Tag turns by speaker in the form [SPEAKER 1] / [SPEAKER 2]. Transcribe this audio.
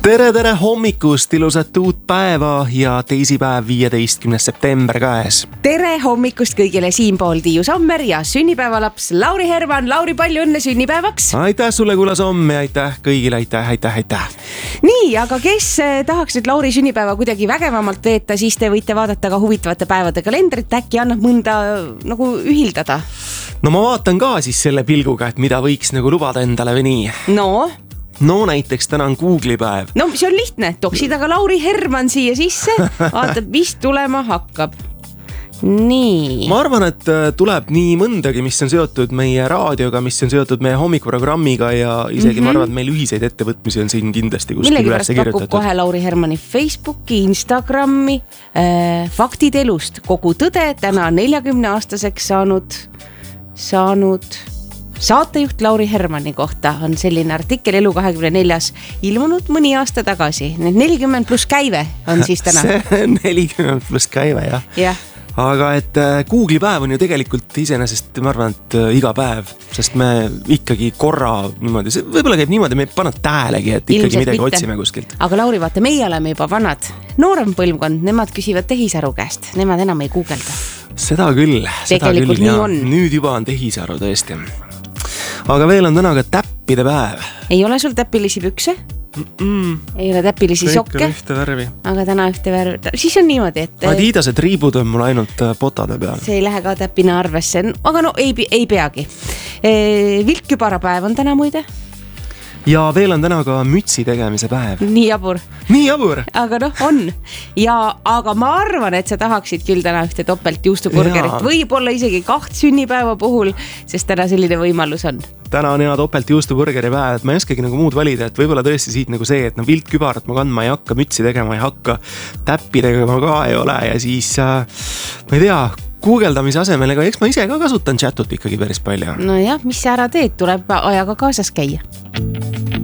[SPEAKER 1] Tere hommikust, ilusat uut päeva ja teisipäev 15. september käes.
[SPEAKER 2] Tere hommikust kõigile siinpool Tiiu Sommer ja sünnipäevalaps Lauri Herman. Lauri, palju õnne sünnipäevaks.
[SPEAKER 1] Aitäh sulle, Kula Somm, ja aitäh kõigile, aitäh.
[SPEAKER 2] Nii, aga kes tahaks nüüd Lauri sünnipäeva kuidagi vägevamalt veeta, siis te võite vaadata ka huvitavate päevade kalendrit, äkki annab mõnda nagu ühildada.
[SPEAKER 1] No ma vaatan ka siis selle pilguga, et mida võiks nagu lubada endale või nii. No näiteks täna on Google'i päev.
[SPEAKER 2] No see on lihtne, toksid aga Lauri Herman siia sisse, vaatab, mis tulema hakkab. Nii.
[SPEAKER 1] Ma arvan, et tuleb nii mõndagi, mis on seotud meie raadioga, mis on seotud meie hommikuprogrammiga ja isegi ma arvan, et meil ühiseid ettevõtmisi on siin kindlasti kuskil üles kirjutatud.
[SPEAKER 2] Millegi pärast pakub kohe Lauri Hermani Facebooki, Instagrami, faktid elust, kogu tõde, täna 40-aastaseks saanud saatejuht Lauri Hermani kohta on selline artikkel Elu24 ilmunud mõni aasta tagasi. 40 pluss käive on siis täna.
[SPEAKER 1] See on 40 pluss käive, jah.
[SPEAKER 2] Yeah.
[SPEAKER 1] Aga et Google'i päev on ju tegelikult iseenesest, ma arvan, et iga päev, sest me ikkagi korra niimoodi, võib-olla käib niimoodi, me ei pannud tähelegi, et ikkagi midagi otsime kuskilt.
[SPEAKER 2] Aga Lauri, vaata, meie oleme juba vanad. Noorem põlvkond, nemad küsivad tehisaru käest, nemad enam ei googelda.
[SPEAKER 1] Seda küll,
[SPEAKER 2] nii on.
[SPEAKER 1] Nüüd juba on tehisaru tõesti. Aga veel on täna ka täppide päev.
[SPEAKER 2] Ei ole sul täppilisi pükse? Ei ole täppilisi sokke?
[SPEAKER 1] Kõik on ühte värvi.
[SPEAKER 2] Aga täna ühte värvi. Siis on niimoodi, et
[SPEAKER 1] Adidased riibud on mul ainult potade peal.
[SPEAKER 2] See ei lähe ka täppina arvesse. Aga no ei peagi. Vilkkübarapäev on täna muide.
[SPEAKER 1] Ja veel on täna ka mütsi tegemise päev.
[SPEAKER 2] Nii jabur. Aga on. Aga ma arvan, et sa tahaksid küll täna ühte topelt juustuburgerit. Võib-olla isegi 2 sünnipäeva puhul, sest täna selline võimalus on.
[SPEAKER 1] Täna on hea topelt juustuburgeri päev, et ma ei oskagi nagu muud valida, et võib-olla tõesti siit nagu see, et viltkübarat ma kandma ei hakka, mütsi tegema ei hakka, täppidega ma ka ei ole ja siis ma ei tea, guugeldamise asemel, ega eks ma ise ka kasutan chatut ikkagi päris palju.
[SPEAKER 2] No jah, mis sa ära teed, tuleb ajaga kaasas käia.